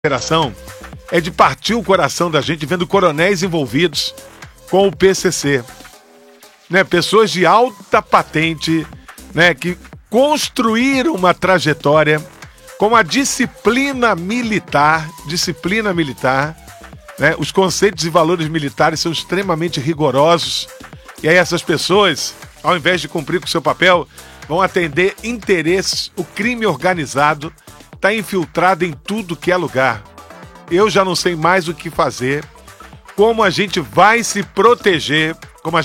operação é de partir o coração da gente vendo coronéis envolvidos com o PCC. Né? Pessoas de alta patente, né? Que construíram uma trajetória com a disciplina militar, né? Os conceitos e valores militares são extremamente rigorosos. E aí essas pessoas, ao invés de cumprir com o seu papel, vão atender interesses. O crime organizado está infiltrado em tudo que é lugar. Eu já não sei mais o que fazer. Como a gente vai se proteger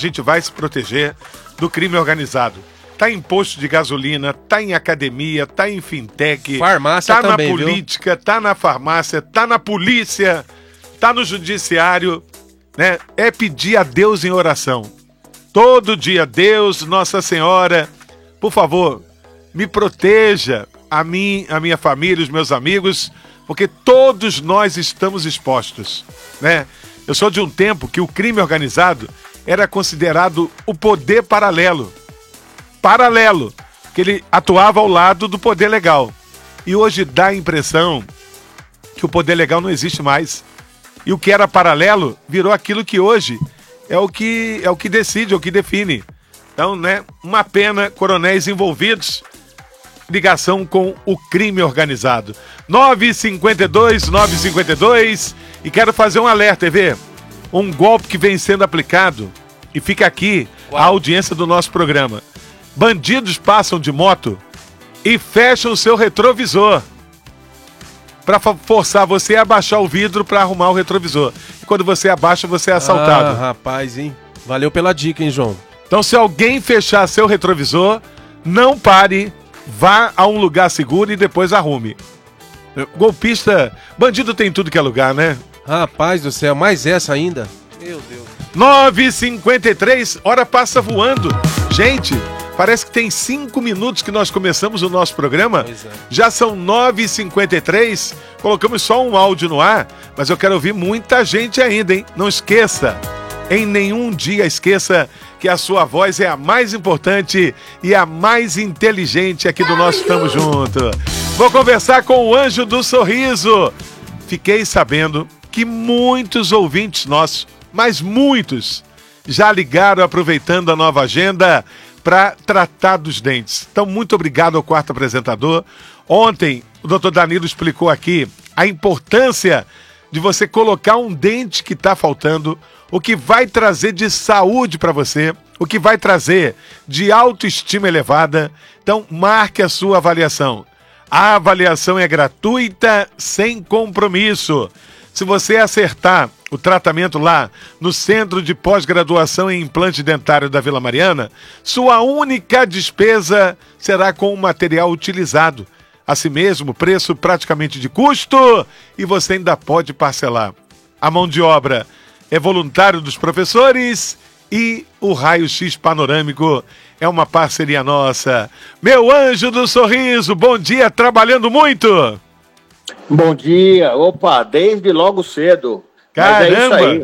do crime organizado. Tá em posto de gasolina, tá em academia, tá em fintech, farmácia tá também, na política, viu? Tá na farmácia, tá na polícia, tá no judiciário, né? É pedir a Deus em oração. Todo dia, Deus, Nossa Senhora, por favor, me proteja, a mim, a minha família, os meus amigos, porque todos nós estamos expostos, né? Eu sou de um tempo que o crime organizado era considerado o poder paralelo, que ele atuava ao lado do poder legal. E hoje dá a impressão que o poder legal não existe mais. E o que era paralelo virou aquilo que hoje é o que decide, é o que define. Então, né, uma pena, coronéis envolvidos, ligação com o crime organizado. 952, e quero fazer um alerta, TV. Um golpe que vem sendo aplicado, e fica aqui a audiência do nosso programa. Bandidos passam de moto e fecham o seu retrovisor para forçar você a abaixar o vidro para arrumar o retrovisor. E quando você abaixa, você é assaltado. Ah, rapaz, hein? Valeu pela dica, hein, João? Então, se alguém fechar seu retrovisor, não pare, vá a um lugar seguro e depois arrume. Golpista, bandido tem tudo que é lugar, né? Rapaz do céu, mais essa ainda? Meu Deus. 9h53, hora passa voando. Gente, parece que tem 5 minutos que nós começamos o nosso programa. Pois é. Já são 9h53, colocamos só um áudio no ar, mas eu quero ouvir muita gente ainda, hein? Não esqueça, em nenhum dia esqueça que a sua voz é a mais importante e a mais inteligente aqui do nosso Tamo Junto. Vou conversar com o Anjo do Sorriso. Fiquei sabendo que muitos ouvintes nossos, mas muitos, já ligaram aproveitando a nova agenda para tratar dos dentes. Então, muito obrigado ao quarto apresentador. Ontem, o Dr. Danilo explicou aqui a importância de você colocar um dente que está faltando, o que vai trazer de saúde para você, o que vai trazer de autoestima elevada. Então, marque a sua avaliação. A avaliação é gratuita, sem compromisso. Se você acertar o tratamento lá no Centro de Pós-Graduação em Implante Dentário da Vila Mariana, sua única despesa será com o material utilizado. Assim mesmo, preço praticamente de custo e você ainda pode parcelar. A mão de obra é voluntário dos professores e o raio-x panorâmico é uma parceria nossa. Meu Anjo do Sorriso, bom dia, trabalhando muito? Bom dia, opa, desde logo cedo. Caramba! Mas é isso aí.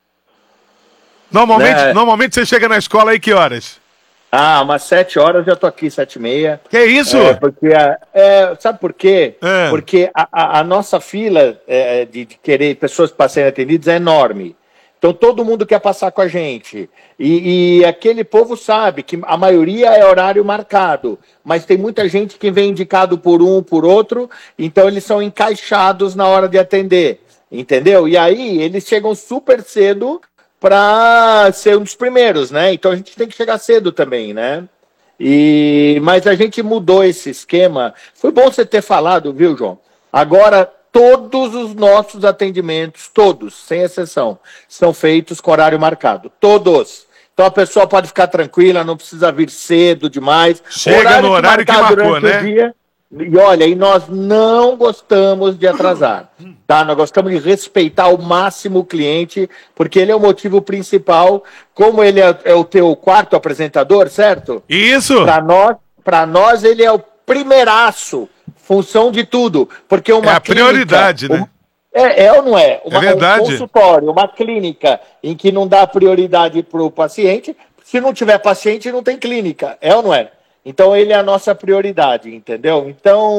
Normalmente você chega na escola aí que horas? Ah, umas 7 horas eu já tô aqui, 7h30. Que isso? Sabe por quê? É. Porque a nossa fila de querer pessoas para serem atendidas é enorme. Então todo mundo quer passar com a gente. E aquele povo sabe que a maioria é horário marcado, mas tem muita gente que vem indicado por um, por outro, então eles são encaixados na hora de atender, entendeu? E aí eles chegam super cedo para ser um dos primeiros, né? Então a gente tem que chegar cedo também, né? Mas a gente mudou esse esquema. Foi bom você ter falado, viu, João? Agora todos os nossos atendimentos, todos, sem exceção, são feitos com horário marcado. Todos. Então a pessoa pode ficar tranquila, não precisa vir cedo demais. Chega no horário que marcou, né? Dia, e olha, nós não gostamos de atrasar, tá? Nós gostamos de respeitar ao máximo o cliente, porque ele é o motivo principal. Como ele é o teu quarto apresentador, certo? Isso! Para nós ele é o primeiraço. Função de tudo, porque uma a prioridade, né? Ou não é? É verdade. Um consultório, uma clínica em que não dá prioridade para o paciente, se não tiver paciente, não tem clínica, é ou não é? Então ele é a nossa prioridade, entendeu? Então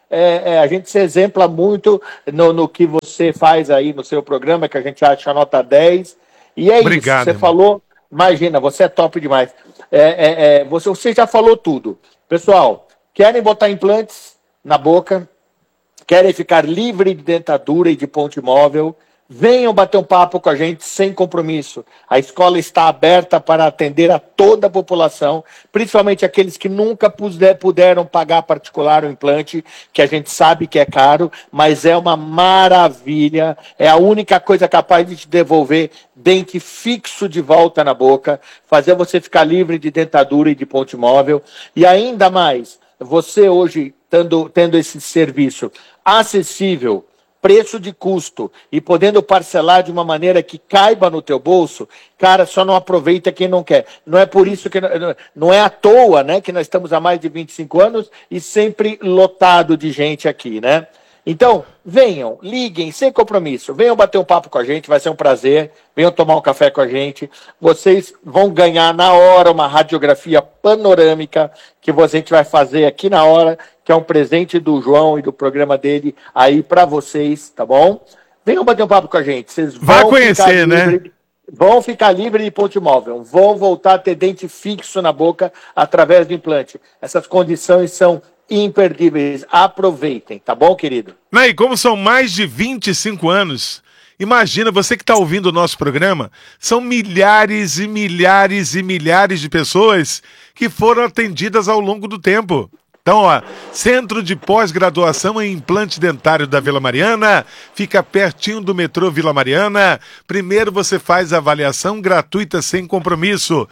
a gente se exempla muito no que você faz aí no seu programa, que a gente acha nota 10. E é Obrigado, isso, você falou, imagina, você é top demais. Você já falou tudo. Pessoal, querem botar implantes na boca, querem ficar livre de dentadura e de ponte móvel, venham bater um papo com a gente sem compromisso. A escola está aberta para atender a toda a população, principalmente aqueles que nunca puderam pagar particular o implante, que a gente sabe que é caro, mas é uma maravilha. É a única coisa capaz de te devolver dente fixo de volta na boca, fazer você ficar livre de dentadura e de ponte móvel. E ainda mais, você hoje tendo esse serviço acessível, preço de custo e podendo parcelar de uma maneira que caiba no teu bolso, cara, só não aproveita quem não quer. Não é por isso que não é à toa, né, que nós estamos há mais de 25 anos e sempre lotado de gente aqui, né? Então, venham, liguem, sem compromisso, venham bater um papo com a gente, vai ser um prazer, venham tomar um café com a gente, vocês vão ganhar na hora uma radiografia panorâmica que a gente vai fazer aqui na hora, que é um presente do João e do programa dele aí para vocês, tá bom? Venham bater um papo com a gente, vocês vão vai conhecer, né? Vão ficar livres de ponte móvel, vão voltar a ter dente fixo na boca através do implante. Essas condições são imperdíveis. Aproveitem, tá bom, querido? E como são mais de 25 anos, imagina, você que está ouvindo o nosso programa, são milhares e milhares e milhares de pessoas que foram atendidas ao longo do tempo. Então, Centro de Pós-Graduação em Implante Dentário da Vila Mariana, fica pertinho do metrô Vila Mariana. Primeiro você faz a avaliação gratuita sem compromisso.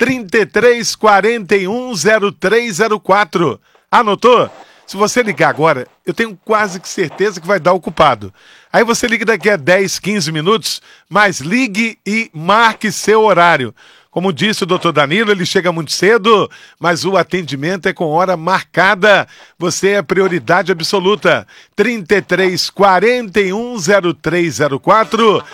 33410304. Anotou? Se você ligar agora, eu tenho quase que certeza que vai dar ocupado. Aí você liga daqui a 10, 15 minutos, mas ligue e marque seu horário. Como disse o doutor Danilo, ele chega muito cedo, mas o atendimento é com hora marcada. Você é prioridade absoluta. 33410304,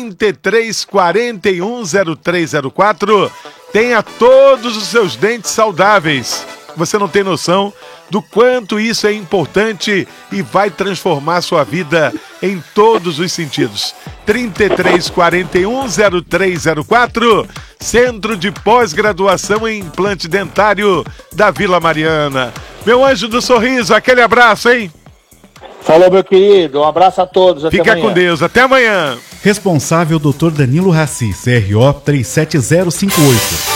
33410304. Tenha todos os seus dentes saudáveis. Você não tem noção do quanto isso é importante e vai transformar sua vida em todos os sentidos. 33410304, Centro de Pós-Graduação em Implante Dentário da Vila Mariana. Meu anjo do sorriso, aquele abraço, hein? Falou, meu querido. Um abraço a todos. Até Fica amanhã. com Deus. Até amanhã. Responsável Dr. Danilo Raci, CRO 37058.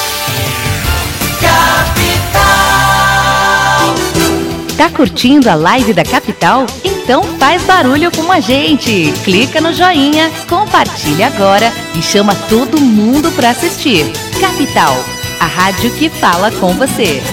Tá curtindo a live da Capital? Então faz barulho com a gente. Clica no joinha, compartilha agora e chama todo mundo para assistir. Capital, a rádio que fala com você.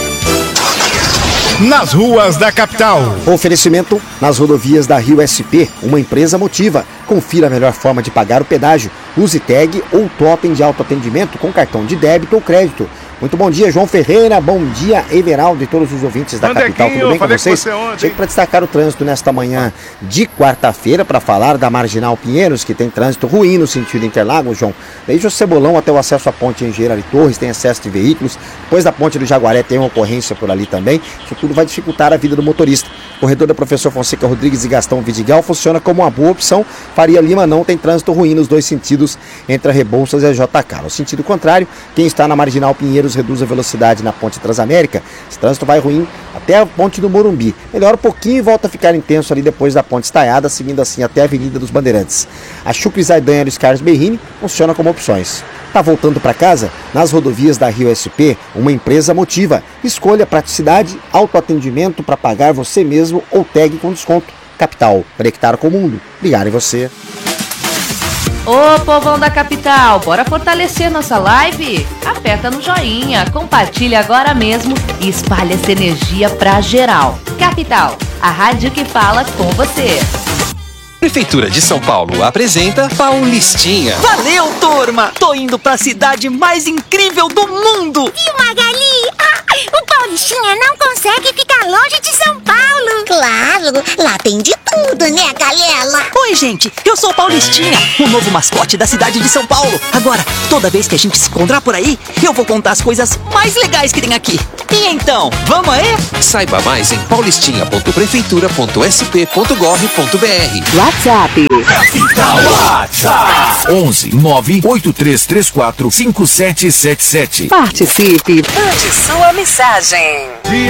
Nas ruas da capital. Oferecimento nas rodovias da Rio SP, uma empresa Motiva. Confira a melhor forma de pagar o pedágio. Use tag ou totem de autoatendimento com cartão de débito ou crédito. Muito bom dia, João Ferreira. Bom dia, Everaldo e todos os ouvintes da Capital. Tudo bem com vocês? Chego para destacar o trânsito nesta manhã de quarta-feira para falar da Marginal Pinheiros, que tem trânsito ruim no sentido Interlagos, João. Desde o Cebolão até o acesso à ponte Engenheiro Ari Torres, tem excesso de veículos. Depois da ponte do Jaguaré tem uma ocorrência por ali também. Isso tudo vai dificultar a vida do motorista. O corredor da Professor Fonseca Rodrigues e Gastão Vidigal funciona como uma boa opção. Faria Lima não tem trânsito ruim nos dois sentidos, entre a Rebouças e a JK. No sentido contrário, quem está na Marginal Pinheiros reduz a velocidade na ponte Transamérica. Esse trânsito vai ruim até a ponte do Morumbi. Melhora um pouquinho e volta a ficar intenso ali depois da ponte estaiada, seguindo assim até a Avenida dos Bandeirantes. A Chucre Zaidan e o Carlos Berrini funciona como opções. Tá voltando para casa? Nas rodovias da Rio SP, uma empresa Motiva. Escolha praticidade, autoatendimento para pagar você mesmo ou tag com desconto. Capital, conectar com o mundo. Ligar em você. Ô povão da Capital, bora fortalecer nossa live? Aperta no joinha, compartilha agora mesmo e espalha essa energia pra geral. Capital, a rádio que fala com você. Prefeitura de São Paulo apresenta Paulistinha. Valeu, turma! Tô indo pra cidade mais incrível do mundo! E o Magali? O Paulistinha Paulistinha não consegue ficar longe de São Paulo. Claro, lá tem de tudo, né, Galela? Oi, gente, eu sou o Paulistinha, o novo mascote da cidade de São Paulo. Agora, toda vez que a gente se encontrar por aí, eu vou contar as coisas mais legais que tem aqui. E então, vamos aí? Saiba mais em paulistinha.prefeitura.sp.gov.br. WhatsApp. WhatsApp 11 98334 5777. Participe. Mande sua mensagem.